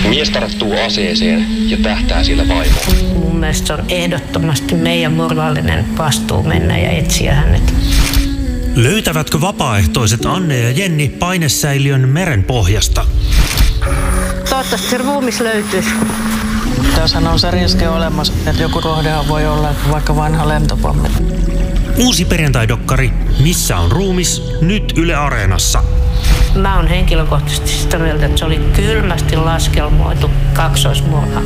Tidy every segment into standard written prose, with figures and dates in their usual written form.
Mies tarttuu aseeseen ja tähtää sillä vaimoon. Mun mielestä se on ehdottomasti meidän moraalinen vastuu mennä ja etsiä hänet. Löytävätkö vapaaehtoiset Anne ja Jenni painesäiliön merenpohjasta? Toivottavasti se ruumis löytyisi. Tässähän on se riski olemassa, että joku kohdehan voi olla vaikka vanha lentopommi. Uusi perjantaidokkari Missä on ruumis? Nyt Yle Areenassa. Mä oon henkilökohtaisesti sitä mieltä, että se oli kylmästi laskelmoitu kaksoismurha.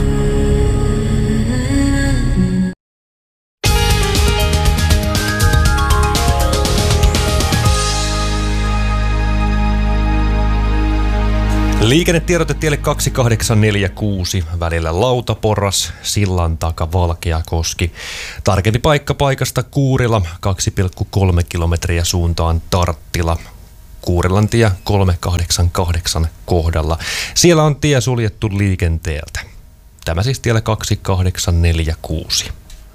Liikennetiedote tielle 2846 välillä Lautaporras, sillan taka Valkeakoski. Tarkempi paikka paikasta Kuurila 2,3 kilometriä suuntaan Tarttila. Kuurilantie 388 kohdalla. Siellä on tie suljettu liikenteeltä. Tämä siis tiellä 2846.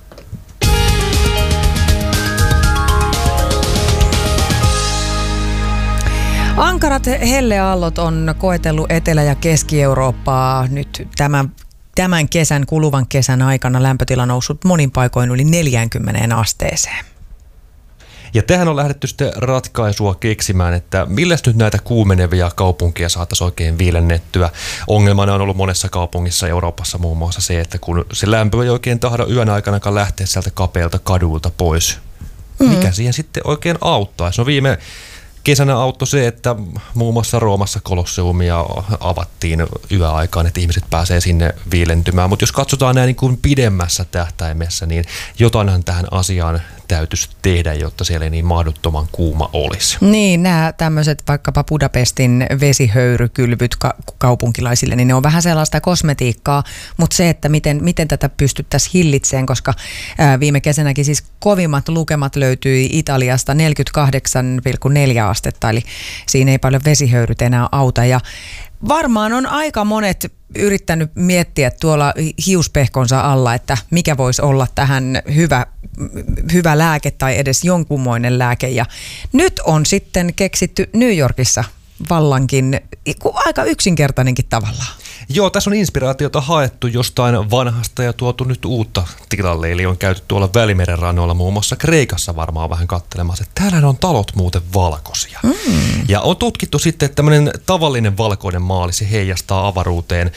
Ankarat helleaallot on koetellut Etelä- ja Keski-Eurooppaa nyt tämän kesän, kuluvan kesän aikana lämpötila noussut monin paikoin yli 40 asteeseen. Ja tähän on lähdetty sitten ratkaisua keksimään, että milläs nyt näitä kuumenevia kaupunkia saataisiin oikein viilennettyä. Ongelmana on ollut monessa kaupungissa Euroopassa muun muassa se, että kun se lämpö ei oikein tahdo yön aikana lähteä sieltä kapealta kadulta pois. Mikä siihen sitten oikein auttaisi? No viime kesänä auttoi se, että muun muassa Roomassa Kolosseumia avattiin yöaikaan, että ihmiset pääsee sinne viilentymään. Mutta jos katsotaan näin niin kuin pidemmässä tähtäimessä, niin jotainhan tähän asiaan täytyisi tehdä, jotta siellä ei niin mahdottoman kuuma olisi. Niin, nämä tämmöiset vaikkapa Budapestin vesihöyrykylvyt kaupunkilaisille, niin ne on vähän sellaista kosmetiikkaa, mutta se, että miten tätä pystyttäisiin hillitseen, koska viime kesänäkin siis kovimmat lukemat löytyi Italiasta 48,4 astetta, eli siinä ei paljon vesihöyryt enää auta, ja varmaan on aika monet yrittänyt miettiä tuolla hiuspehkonsa alla, että mikä voisi olla tähän hyvä lääke tai edes jonkunmoinen lääke. Ja nyt on sitten keksitty New Yorkissa vallankin aika yksinkertainenkin tavallaan. Joo, tässä on inspiraatiota haettu jostain vanhasta ja tuotu nyt uutta tilalle. Eli on käyty tuolla Välimeren rannoilla, muun muassa Kreikassa varmaan vähän katselemassa, että täällä on talot muuten valkoisia. Ja on tutkittu sitten, että tämmöinen tavallinen valkoinen maali, se heijastaa avaruuteen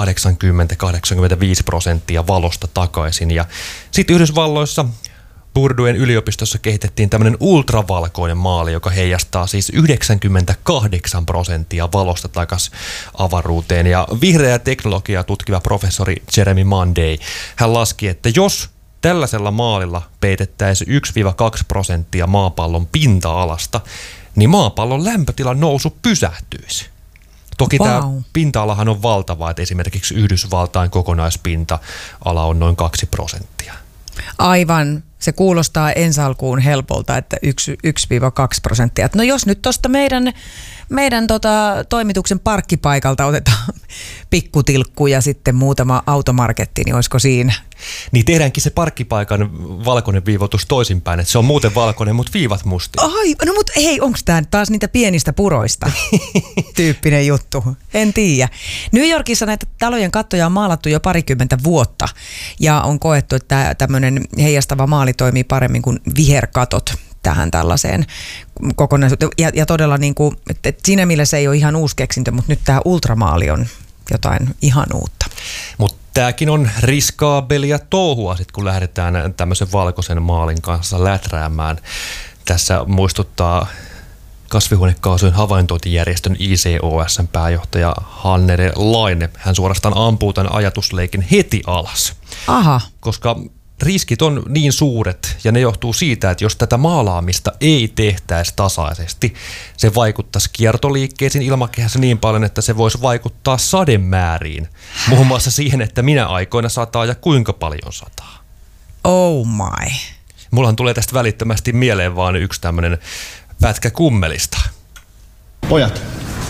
80-85% valosta takaisin. Ja sitten Yhdysvalloissa Purduen yliopistossa kehitettiin tämmöinen ultravalkoinen maali, joka heijastaa siis 98% valosta takaisin avaruuteen. Ja vihreää teknologiaa tutkiva professori Jeremy Monday, hän laski, että jos tällaisella maalilla peitettäisiin 1-2% maapallon pinta-alasta, niin maapallon lämpötilan nousu pysähtyisi. Toki tämä pinta-alahan on valtava, että esimerkiksi Yhdysvaltain kokonaispinta-ala on noin 2%. Aivan. Se kuulostaa ensi alkuun helpolta, että 1-2%. No jos nyt tuosta meidän toimituksen parkkipaikalta otetaan pikkutilkku ja sitten muutama automarketti, niin olisiko siinä? Niin tehdäänkin se parkkipaikan valkoinen viivoitus toisinpäin, että se on muuten valkoinen, mutta viivat mustia. Ai, no mutta hei, onko tämä taas niitä pienistä puroista tyyppinen juttu? En tiedä. New Yorkissa näitä talojen kattoja on maalattu jo 20 vuotta ja on koettu, että tämmöinen heijastava maali toimii paremmin kuin viherkatot tähän tällaiseen kokonaisuuteen. Ja todella niin kuin, että siinä mielessä ei ole ihan uusi keksintö, mutta nyt tämä ultramaali on jotain ihan uutta. Mutta tämäkin on riskaabelia touhua, sit kun lähdetään tämmöisen valkoisen maalin kanssa läträämään. Tässä muistuttaa kasvihuonekaasujen havaintointijärjestön ICOS:n pääjohtaja Hannere Laine. Hän suorastaan ampuu tämän ajatusleikin heti alas. Aha. Koska riskit on niin suuret ja ne johtuu siitä, että jos tätä maalaamista ei tehtäisi tasaisesti, se vaikuttaisi kiertoliikkeisiin ilmakehässä niin paljon, että se voisi vaikuttaa sademääriin. Muun muassa siihen, että minä aikoina sataa ja kuinka paljon sataa. Oh my. Mullahan tulee tästä välittömästi mieleen vaan yksi tämmöinen pätkä kummelista. Pojat.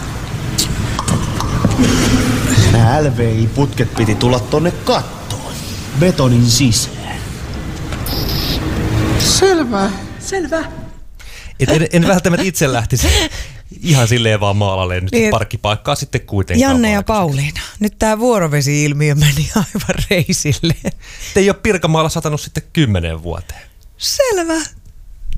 Nämä LVI-putket piti tulla tonne kattoon. Betonin sisään. Selvä. En välttämättä itse lähtisi Ihan silleen vaan maalalle nyt Niin. parkkipaikkaa sitten kuitenkaan. Janne ja valkoiseksi. Pauliina, nyt tämä vuorovesi-ilmiö meni aivan reisille. Ei ole Pirkanmaalla satanut sitten 10 vuoteen. Selvä.